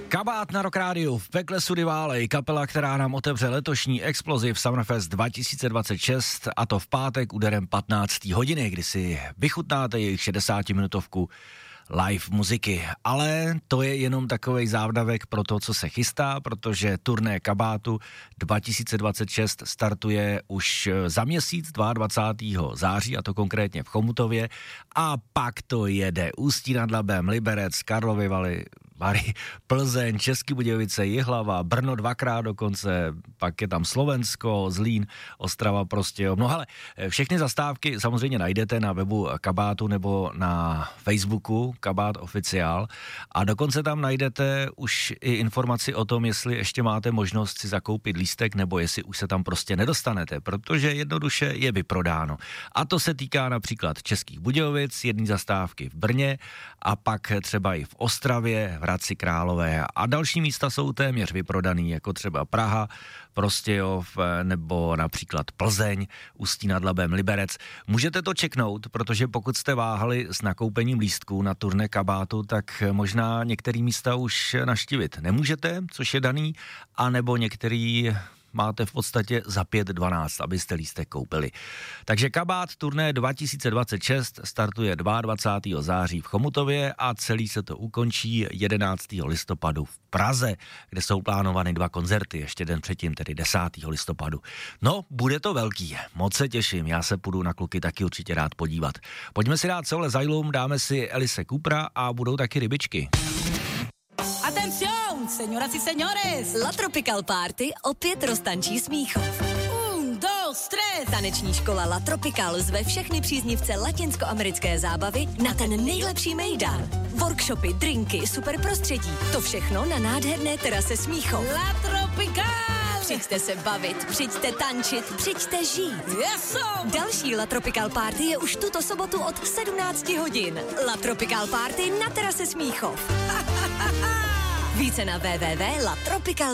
Kabát na Rock Rádiu, v pekle Sudy Valley, kapela, která nám otevře letošní Explosive Summerfest 2026, a to v pátek úderem 15. hodiny, kdy si vychutnáte jejich 60-minutovku live muziky. Ale to je jenom takovej závdavek pro to, co se chystá, protože turné Kabátu 2026 startuje už za měsíc 22. září, a to konkrétně v Chomutově, a pak to jede Ústí nad Labem, Liberec, Karlovy Vary, Plzeň, Český Budějovice, Jihlava, Brno dvakrát dokonce, pak je tam Slovensko, Zlín, Ostrava, Prostějov. No ale všechny zastávky samozřejmě najdete na webu Kabátu nebo na Facebooku Kabát Oficiál, a dokonce tam najdete už i informaci o tom, jestli ještě máte možnost si zakoupit lístek, nebo jestli už se tam prostě nedostanete, protože jednoduše je vyprodáno. A to se týká například Českých Budějovic, jedné zastávky v Brně a pak třeba i v Ostravě, v Hradci Králové, a další místa jsou téměř vyprodaný, jako třeba Praha, Prostějov nebo například Plzeň, Ústí nad Labem, Liberec. Můžete to čeknout, protože pokud jste váhali s nakoupením lístků na turné Kabátu, tak možná některé místa už navštívit nemůžete, což je daný, anebo některý máte v podstatě za 5:12, abyste lístek koupili. Takže Kabát turné 2026 startuje 22. září v Chomutově a celý se to ukončí 11. listopadu v Praze, kde jsou plánovány 2 koncerty, ještě den předtím, tedy 10. listopadu. No, bude to velký, moc se těším, já se půjdu na kluky taky určitě rád podívat. Pojďme si dát Sole Zajlum, dáme si Elise Coopera a budou taky rybičky. Atención, señoras y señores! La Tropical Party opět roztančí Smíchov. 1, 2, 3. Taneční škola La Tropical zve všechny příznivce latinskoamerické zábavy na ten nejlepší mejdan. Workshopy, drinky, super prostředí. To všechno na nádherné terase Smíchov. La Tropical! Přijďte se bavit, přijďte tančit, přijďte žít. Yeso! Další La Tropical Party je už tuto sobotu od 17 hodin. La Tropical Party na terase Smíchov. Více na www.latropical.cz.